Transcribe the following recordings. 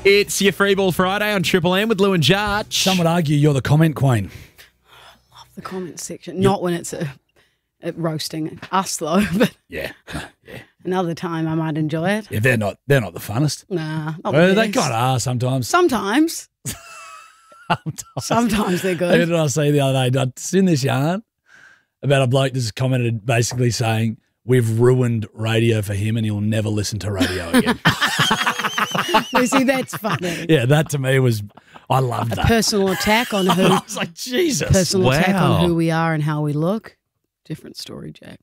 It's your Free Ball Friday on Triple M with Lou and Jarch. Some would argue you're the comment queen. Love the comment section. Not when it's roasting us though, but Yeah. another time I might enjoy it. Yeah, they're not the funnest. Nah, not Well, the they best. kind of are sometimes. Sometimes they're Who good. did I see the other day? I'd seen this yarn about a bloke just commented basically saying, we've ruined radio for him and he'll never listen to radio again. You see, that's funny. Yeah, that to me was, I loved A that. personal attack on who. I was like, Jesus. Personal attack Wow. on who we are and how we look. Different story, Jack.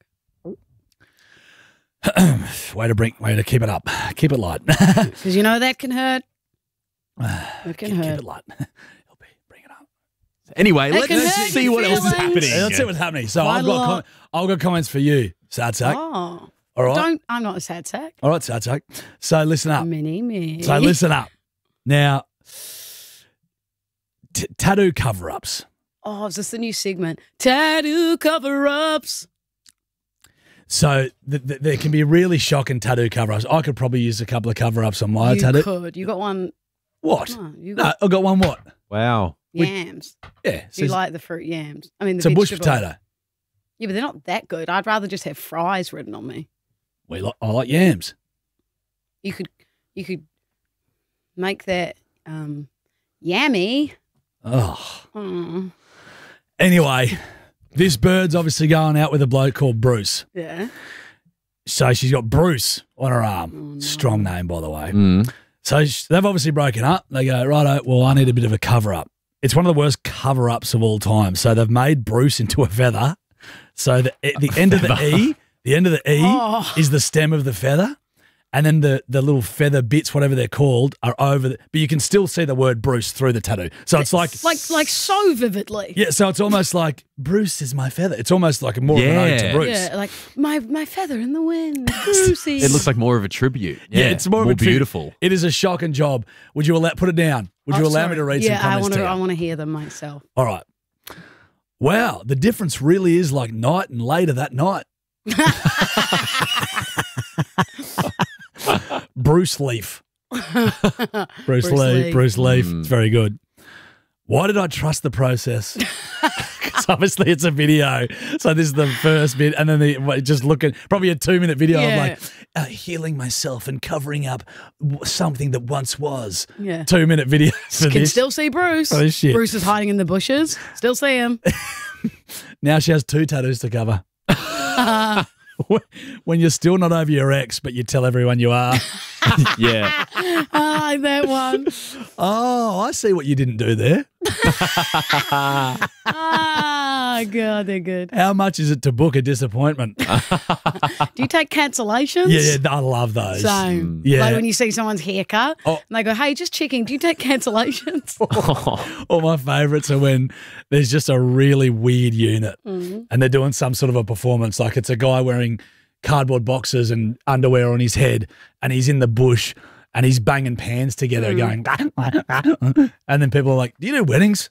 Way to keep it up. Keep it light. Because you know that can hurt. It can Keep hurt. it light. Bring it up. Anyway, That let's can hurt see your what else is feelings. happening. Hey, let's see what's happening. So Quite I've got comments for you, Sadsack. Oh, All right. I'm not a sad sack. All right, Sadsack. So listen up. Me. So listen up. Now, tattoo cover-ups. Oh, is this the new segment? Tattoo cover-ups. So there can be really shocking tattoo cover-ups. I could probably use a couple of cover-ups on my You tattoo. could. You got one. What? Oh, you No, got I got one what? Wow. yams. Yeah. Do you like the fruit yams? I mean, the it's a bush vegetable. potato. Yeah, but they're not that good. I'd rather just have fries written on me. I like yams. You could make that yummy. Oh. Oh, Anyway, this bird's obviously going out with a bloke called Bruce. yeah. So she's got Bruce on her arm. Oh, no. Strong name, by the way. Mm. So they've obviously broken up. They go, righto, well, I need a bit of a cover-up. It's one of the worst cover-ups of all time. So they've made Bruce into a feather. So the end of the E Oh. is the stem of the feather. And then the little feather bits, whatever they're called, are over. But you can still see the word Bruce through the tattoo. So it's like so vividly. yeah. So it's almost like Bruce is my feather. It's almost like more of an ode to Yeah. Bruce. Yeah, like my feather in the wind, Brucey. It looks like more of a tribute. Yeah, it's more of a tribute. beautiful. It is a shocking job. Would you put it down? Would you allow me to read some comments to you? I want to hear them myself. All right. Wow, the difference really is like night and later that night. Bruce Leaf. Bruce Leaf. It's very good. Why did I trust the process? Because obviously it's a video. So this is the first bit. And then just looking, probably a 2-minute video Yeah. of like healing myself and covering up something that once was. Yeah. 2-minute video for Can this. still see Bruce. Oh, shit. Bruce is hiding in the bushes. Still see him. Now she has 2 tattoos to cover. When you're still not over your ex, but you tell everyone you are. Yeah. Ah, that one. Oh, I see what you didn't do there. Ah, God, they're good. How much is it to book a disappointment? Do you take cancellations? Yeah, I love those. Same. Yeah. Like when you see someone's haircut Oh. and they go, hey, just checking, do you take cancellations? All my favourites are when there's just a really weird unit and they're doing some sort of a performance. Like it's a guy wearing cardboard boxes and underwear on his head and he's in the bush and he's banging pans together going, and then people are like, do you do weddings?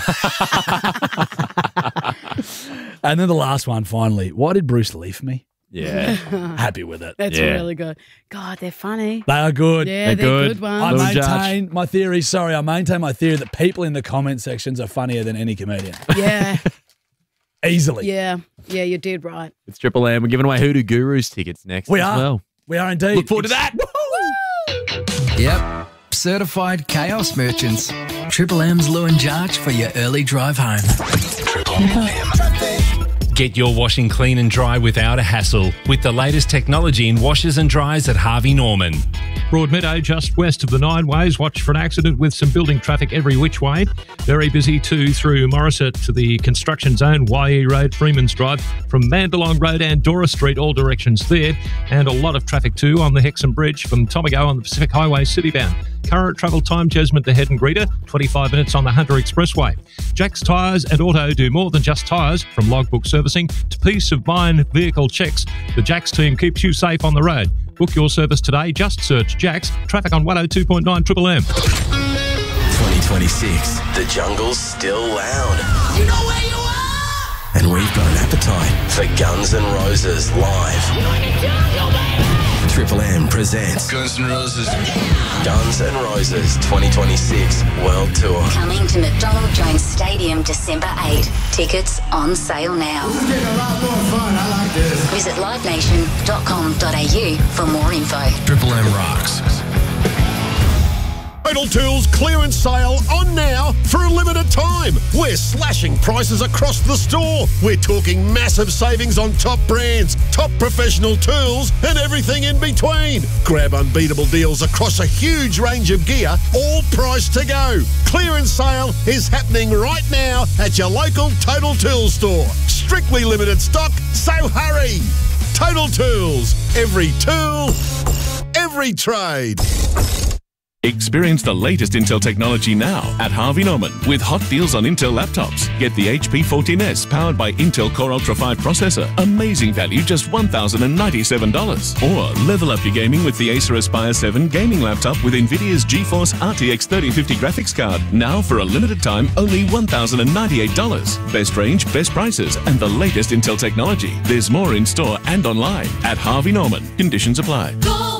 And then the last one, finally, why did Bruce leave me? Yeah. Happy with it. That's Yeah. really good. God, they're funny. They are good. Yeah, They're they're good. good I ones. Little maintain my theory. I maintain my theory that people in the comment sections are funnier than any comedian. Yeah, Easily. yeah, you're dead right. It's Triple M. We're giving away Hoodoo Gurus tickets next We as are. well. We are indeed. Look forward to that. Yep. Certified chaos merchants. Triple M's Lou and Jarch for your early drive home. Get your washing clean and dry without a hassle with the latest technology in washers and dryers at Harvey Norman. Broadmeadow, just west of the Nine Ways. Watch for an accident with some building traffic every which way. Very busy too through Morisset to the construction zone, YE Road, Freeman's Drive, from Mandalong Road and Dora Street, all directions there. And a lot of traffic too on the Hexham Bridge from Tomago on the Pacific Highway city-bound. Current travel time, Jasmine to Head and Greeter, 25 minutes on the Hunter Expressway. Jack's Tyres and Auto do more than just tyres, from logbook servicing to peace of mind vehicle checks. The Jack's team keeps you safe on the road. Book your service today. Just search Jack's. Traffic on 102.9 Triple M. 2026. The jungle's still loud. You know where you are! And we've got an appetite for Guns N' Roses live. Triple M presents Guns N' Roses. Guns N' Roses 2026 World Tour. Coming to McDonald Jones Stadium December 8. Tickets on sale now. This is getting a lot more fun. I like this. Visit livenation.com.au for more info. Triple M rocks. Total Tools clearance sale on now for a limited time. We're slashing prices across the store. We're talking massive savings on top brands, top professional tools, and everything in between. Grab unbeatable deals across a huge range of gear, all priced to go. Clearance sale is happening right now at your local Total Tools store. Strictly limited stock, so hurry. Total Tools. Every tool, every trade. Experience the latest Intel technology now at Harvey Norman with hot deals on Intel laptops. Get the HP 14S powered by Intel Core Ultra 5 processor. Amazing value, just $1,097. Or level up your gaming with the Acer Aspire 7 gaming laptop with NVIDIA's GeForce RTX 3050 graphics card. Now for a limited time, only $1,098. Best range, best prices, and the latest Intel technology. There's more in store and online at Harvey Norman. Conditions apply.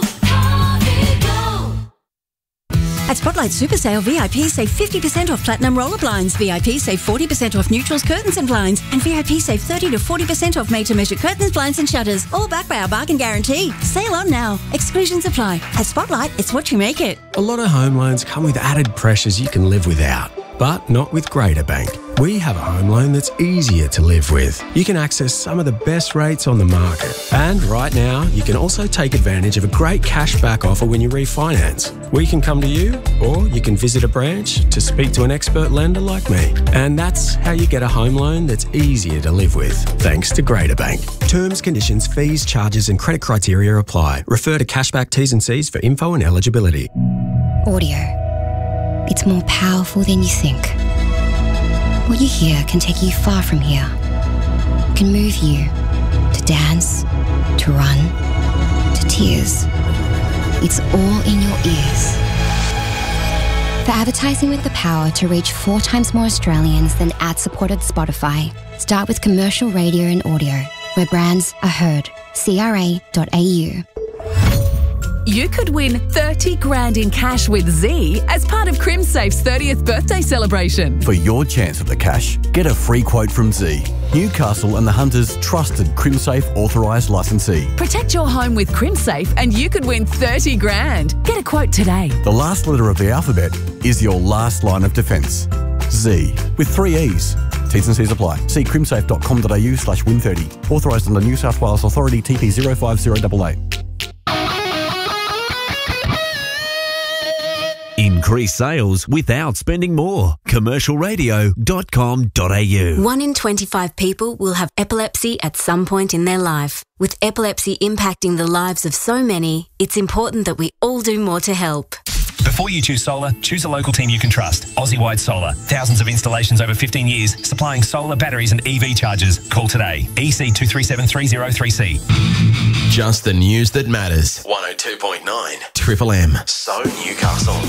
At Spotlight Super Sale, VIP save 50% off Platinum roller blinds, VIP save 40% off neutrals, curtains and blinds, and VIP save 30 to 40% off made-to-measure curtains, blinds and shutters, all backed by our bargain guarantee. Sale on now. Exclusions apply. At Spotlight, it's what you make it. A lot of home loans come with added pressures you can live without, but not with Greater Bank. We have a home loan that's easier to live with. You can access some of the best rates on the market. And right now, you can also take advantage of a great cashback offer when you refinance. We can come to you, or you can visit a branch to speak to an expert lender like me. And that's how you get a home loan that's easier to live with, thanks to Greater Bank. Terms, conditions, fees, charges and credit criteria apply. Refer to cashback T's and C's for info and eligibility. Audio. It's more powerful than you think. What you hear can take you far from here. It can move you to dance, to run, to tears. It's all in your ears. For advertising with the power to reach 4 times more Australians than ad-supported Spotify, start with commercial radio and audio, where brands are heard. CRA.au. You could win 30 grand in cash with Z as part of CrimSafe's 30th birthday celebration. For your chance at the cash, get a free quote from Z, Newcastle and the Hunters' trusted CrimSafe authorised licensee. Protect your home with CrimSafe and you could win 30 grand. Get a quote today. The last letter of the alphabet is your last line of defence. Z, with 3 E's. T's and C's apply. See crimsafe.com.au/win30. Authorised under New South Wales Authority TP 05088. Increase sales without spending more. Commercialradio.com.au. 1 in 25 people will have epilepsy at some point in their life. With epilepsy impacting the lives of so many, it's important that we all do more to help. Before you choose solar, choose a local team you can trust. Aussie-wide Solar. Thousands of installations over 15 years, supplying solar batteries and EV chargers. Call today. EC 237303C. Just the news that matters. 102.9 Triple M. So Newcastle.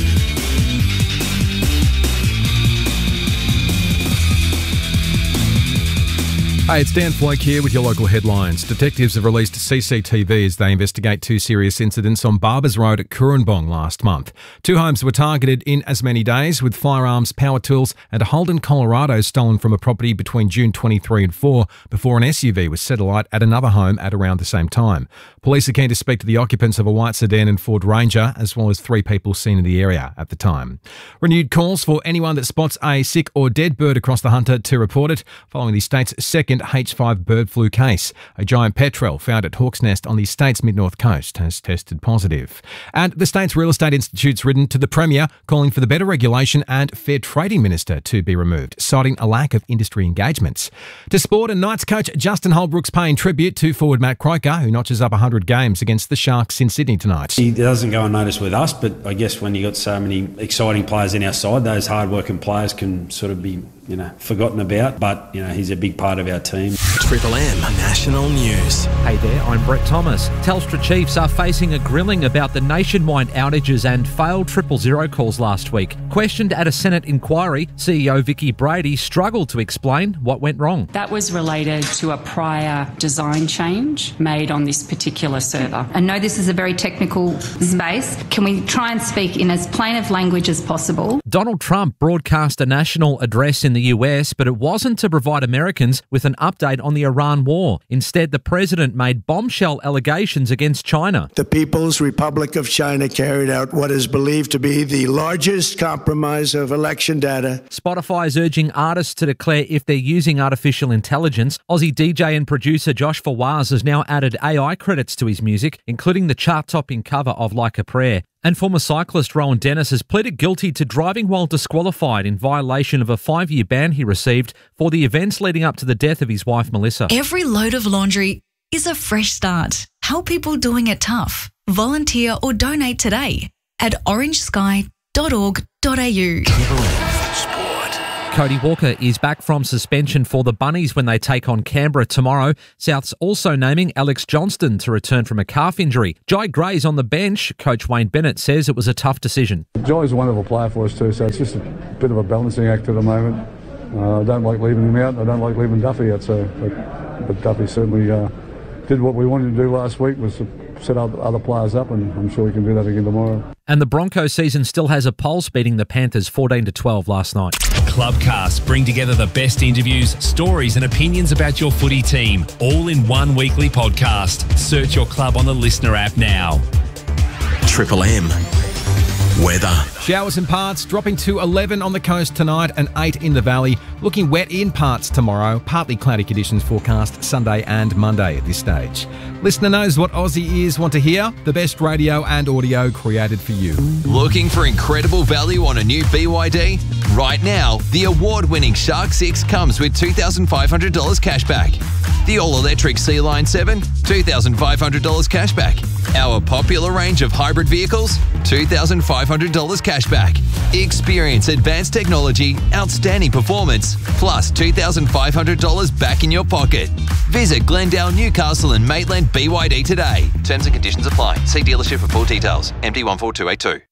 Hey, it's Dan Floak here with your local headlines. Detectives have released CCTV as they investigate 2 serious incidents on Barbers Road at Cooranbong last month. 2 homes were targeted in as many days, with firearms, power tools and a Holden Colorado stolen from a property between June 23 and 4 before an SUV was set alight at another home at around the same time. Police are keen to speak to the occupants of a white sedan and Ford Ranger, as well as 3 people seen in the area at the time. Renewed calls for anyone that spots a sick or dead bird across the Hunter to report it, following the state's second H5 bird flu case. A giant petrel found at Hawk's Nest on the state's mid-north coast has tested positive. And the state's Real Estate Institute's written to the Premier calling for the Better Regulation and Fair Trading Minister to be removed, citing a lack of industry engagements. To sport, and Knights coach Justin Holbrook's paying tribute to forward Matt Croker, who notches up 100 games against the Sharks in Sydney tonight. He doesn't go unnoticed with us, but I guess when you've got so many exciting players in our side, those hard-working players can sort of be, forgotten about. But, he's a big part of our team. Triple M National News. Hey there, I'm Brett Thomas. Telstra chiefs are facing a grilling about the nationwide outages and failed 000 calls last week. Questioned at a Senate inquiry, CEO Vicky Brady struggled to explain what went wrong. That was related to a prior design change made on this particular server. I know this is a very technical space. Can we try and speak in as plain of language as possible? Donald Trump broadcast a national address in the US, but it wasn't to provide Americans with an update on the Iran war. Instead, the president made bombshell allegations against China. The People's Republic of China carried out what is believed to be the largest compromise of election data. Spotify is urging artists to declare if they're using artificial intelligence. Aussie DJ and producer Josh Fawaz has now added AI credits to his music, including the chart-topping cover of Like a Prayer. And former cyclist Rowan Dennis has pleaded guilty to driving while disqualified in violation of a 5-year ban he received for the events leading up to the death of his wife Melissa. Every load of laundry is a fresh start. Help people doing it tough. Volunteer or donate today at orangesky.org.au. Cody Walker is back from suspension for the Bunnies when they take on Canberra tomorrow. South's also naming Alex Johnston to return from a calf injury. Jai Gray's on the bench. Coach Wayne Bennett says it was a tough decision. Jai's a wonderful player for us too, so it's just a bit of a balancing act at the moment. I don't like leaving him out. I don't like leaving Duffy out. But Duffy certainly did what we wanted to do last week, was to set other players up, and I'm sure we can do that again tomorrow. And the Broncos season still has a pulse, beating the Panthers 14-12 last night. Clubcast bring together the best interviews, stories and opinions about your footy team, all in one weekly podcast. Search your club on the Listener app now. Triple M weather. Showers in parts, dropping to 11 on the coast tonight and 8 in the valley. Looking wet in parts tomorrow. Partly cloudy conditions forecast Sunday and Monday at this stage. Listener knows what Aussie ears want to hear. The best radio and audio created for you. Looking for incredible value on a new BYD? Right now, the award-winning Shark 6 comes with $2,500 cash back. The all-electric Sea-Line 7, $2,500 cash back. Our popular range of hybrid vehicles, $2,500 cash back. Experience advanced technology, outstanding performance, plus $2,500 back in your pocket. Visit Glendale, Newcastle and Maitland BYD today. Terms and conditions apply. See dealership for full details. MD14282.